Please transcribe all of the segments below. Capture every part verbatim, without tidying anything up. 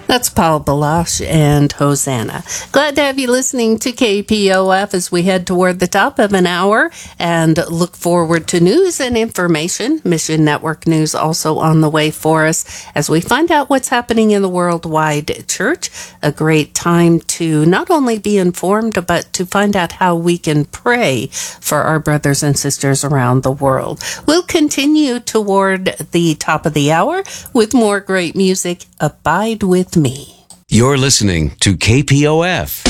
That's Paul Balash and Hosanna. Glad to have you listening to K P O F as we head toward the top of an hour and look forward to news and information. Mission Network news also on the way for us as we find out what's happening in the worldwide church. A great time to not only be informed, but to find out how we can pray for our brothers and sisters around the world. We'll continue toward the top of the hour with more great music. Abide with me. You're listening to K P O F.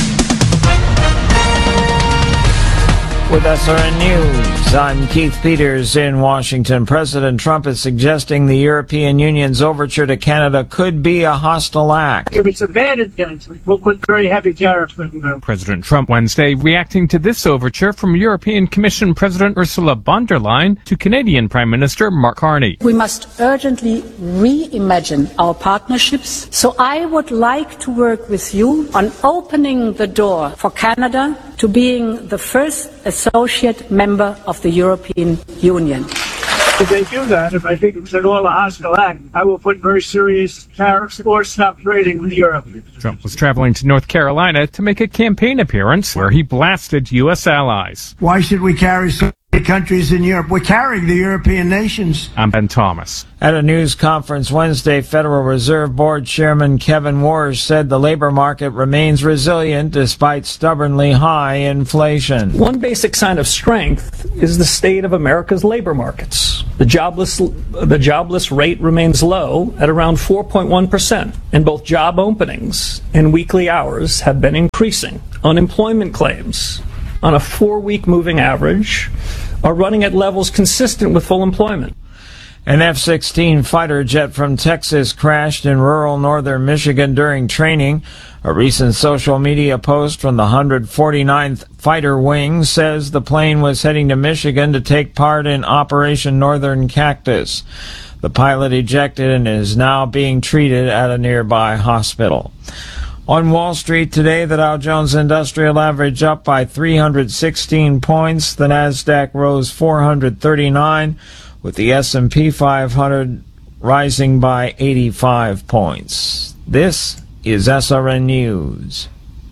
With S R N News, I'm Keith Peters in Washington. President Trump is suggesting the European Union's overture to Canada could be a hostile act. If it's a bad intention, we'll put very heavy tariffs on them. President Trump Wednesday reacting to this overture from European Commission President Ursula von der Leyen to Canadian Prime Minister Mark Carney. We must urgently reimagine our partnerships, so I would like to work with you on opening the door for Canada to being the first associate member of the European Union. If they do that, if I think it's at all a hostile act, I will put very serious tariffs or stop trading with Europe. Trump was traveling to North Carolina to make a campaign appearance where he blasted U S allies. Why should we carry so many countries in Europe? We're carrying the European nations. I'm Ben Thomas. At a news conference Wednesday, Federal Reserve Board Chairman Kevin Warsh said the labor market remains resilient despite stubbornly high inflation. One basic sign of strength is the state of America's labor markets. The jobless, the jobless rate remains low at around four point one percent, and both job openings and weekly hours have been increasing. Unemployment claims on a four-week moving average are running at levels consistent with full employment. An F sixteen fighter jet from Texas crashed in rural northern Michigan during training. A recent social media post from the one hundred forty-ninth Fighter Wing says the plane was heading to Michigan to take part in Operation Northern Cactus. The pilot ejected and is now being treated at a nearby hospital. On Wall Street today, the Dow Jones Industrial Average up by three hundred sixteen points. The Nasdaq rose four hundred thirty-nine, with the S and P five hundred rising by eighty-five points. This is S R N News.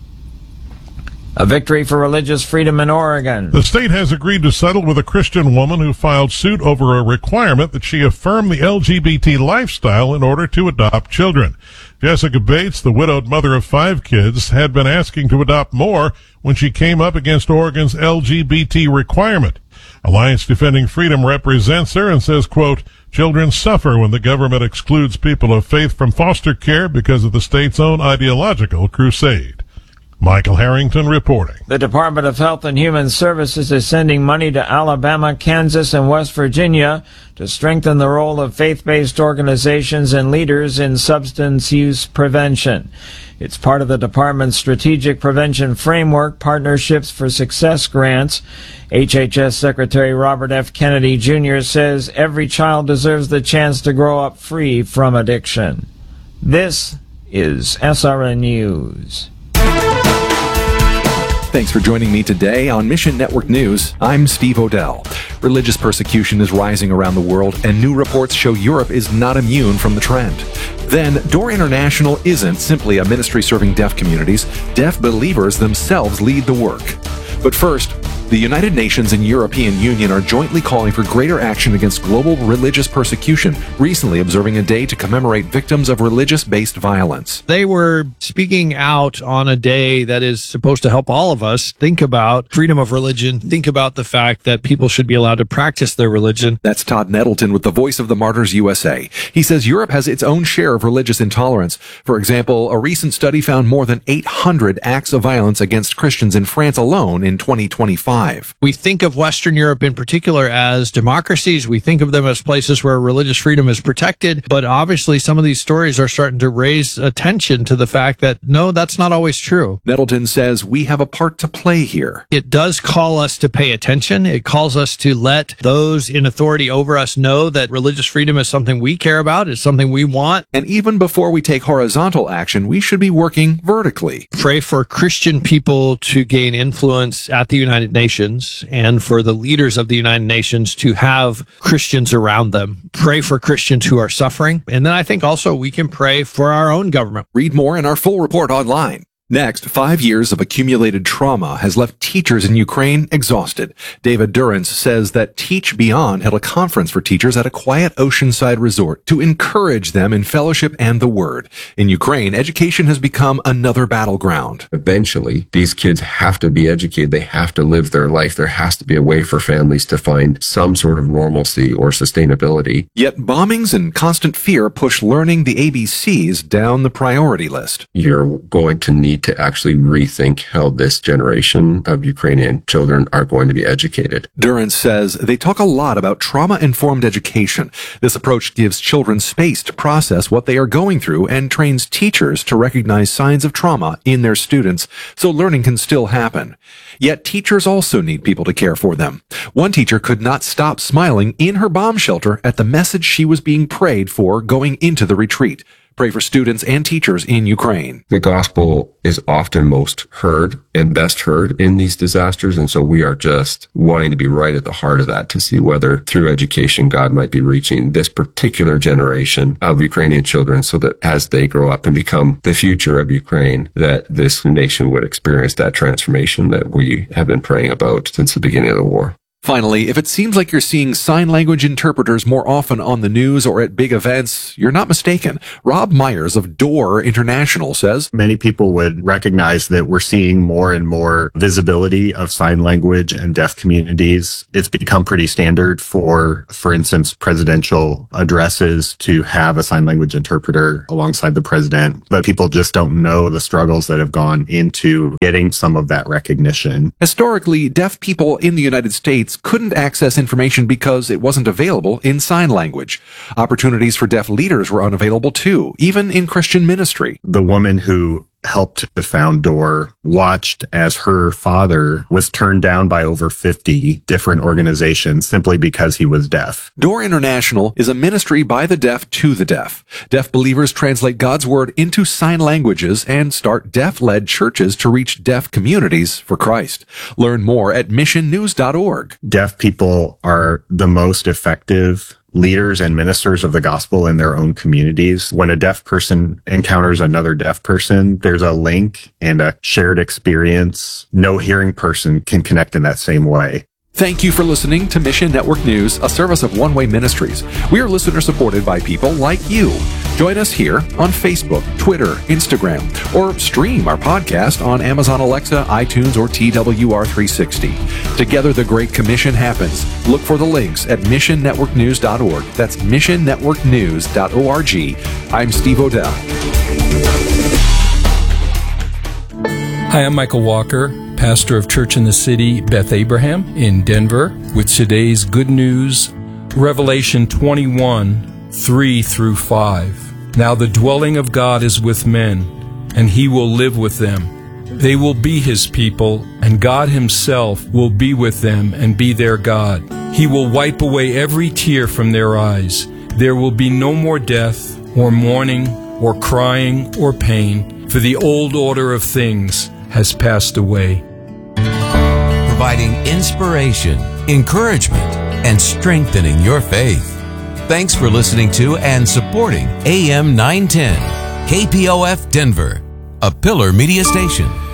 A victory for religious freedom in Oregon. The state has agreed to settle with a Christian woman who filed suit over a requirement that she affirm the L G B T lifestyle in order to adopt children. Jessica Bates, the widowed mother of five kids, had been asking to adopt more when she came up against Oregon's L G B T requirement. Alliance Defending Freedom represents her and says, quote, children suffer when the government excludes people of faith from foster care because of the state's own ideological crusade. Michael Harrington reporting. The Department of Health and Human Services is sending money to Alabama, Kansas, and West Virginia to strengthen the role of faith-based organizations and leaders in substance use prevention. It's part of the department's Strategic Prevention Framework Partnerships for Success grants. H H S Secretary Robert F. Kennedy Junior says every child deserves the chance to grow up free from addiction. This is S R N News. Thanks for joining me today on Mission Network News. I'm Steve Odell. Religious persecution is rising around the world, and new reports show Europe is not immune from the trend. Then, Door International isn't simply a ministry serving deaf communities. Deaf believers themselves lead the work. But first, the United Nations and European Union are jointly calling for greater action against global religious persecution, recently observing a day to commemorate victims of religious-based violence. They were speaking out on a day that is supposed to help all of us think about freedom of religion, think about the fact that people should be allowed to practice their religion. That's Todd Nettleton with the Voice of the Martyrs U S A. He says Europe has its own share of religious intolerance. For example, a recent study found more than eight hundred acts of violence against Christians in France alone in twenty twenty-five. We think of Western Europe in particular as democracies. We think of them as places where religious freedom is protected. But obviously, some of these stories are starting to raise attention to the fact that, no, that's not always true. Nettleton says we have a part to play here. It does call us to pay attention. It calls us to let those in authority over us know that religious freedom is something we care about. It's something we want. And even before we take horizontal action, we should be working vertically. Pray for Christian people to gain influence at the United Nations Nations and for the leaders of the United Nations to have Christians around them. Pray for Christians who are suffering. And then I think also we can pray for our own government. Read more in our full report online. Next, five years of accumulated trauma has left teachers in Ukraine exhausted. David Durrance says that Teach Beyond held a conference for teachers at a quiet oceanside resort to encourage them in fellowship and the word. In Ukraine, education has become another battleground. Eventually, these kids have to be educated. They have to live their life. There has to be a way for families to find some sort of normalcy or sustainability. Yet bombings and constant fear push learning the A B Cs down the priority list. You're going to need to actually rethink how this generation of Ukrainian children are going to be educated. Durrance says they talk a lot about trauma-informed education. This approach gives children space to process what they are going through and trains teachers to recognize signs of trauma in their students so learning can still happen. Yet teachers also need people to care for them. One teacher could not stop smiling in her bomb shelter at the message she was being prayed for going into the retreat. Pray for students and teachers in Ukraine. The gospel is often most heard and best heard in these disasters, and so we are just wanting to be right at the heart of that to see whether through education God might be reaching this particular generation of Ukrainian children so that as they grow up and become the future of Ukraine, that this nation would experience that transformation that we have been praying about since the beginning of the war. Finally, if it seems like you're seeing sign language interpreters more often on the news or at big events, you're not mistaken. Rob Myers of D O O R International says many people would recognize that we're seeing more and more visibility of sign language in deaf communities. It's become pretty standard for, for instance, presidential addresses to have a sign language interpreter alongside the president, but people just don't know the struggles that have gone into getting some of that recognition. Historically, deaf people in the United States couldn't access information because it wasn't available in sign language. Opportunities for deaf leaders were unavailable too, even in Christian ministry. The woman who helped to found D O O R watched as her father was turned down by over fifty different organizations simply because he was deaf. D O O R International is a ministry by the deaf to the deaf. Deaf believers translate God's word into sign languages and start deaf-led churches to reach deaf communities for Christ. Learn more at mission news dot org. Deaf people are the most effective leaders and ministers of the gospel in their own communities. When a deaf person encounters another deaf person, there's a link and a shared experience. No hearing person can connect in that same way. Thank you for listening to Mission Network News, a service of One Way Ministries. We are listener supported by people like you. Join us here on Facebook, Twitter, Instagram, or stream our podcast on Amazon Alexa, iTunes, or T W R three sixty. Together, the Great Commission happens. Look for the links at mission network news dot org. That's mission network news dot org. I'm Steve Odell. Hi, I'm Michael Walker, pastor of Church in the City, Beth Abraham in Denver, with today's good news, Revelation twenty-one, three through five. Now the dwelling of God is with men, and he will live with them. They will be his people, and God himself will be with them and be their God. He will wipe away every tear from their eyes. There will be no more death, or mourning, or crying, or pain, for the old order of things has passed away. Providing inspiration, encouragement, and strengthening your faith. Thanks for listening to and supporting A M nine ten, K P O F Denver, a Pillar Media Station.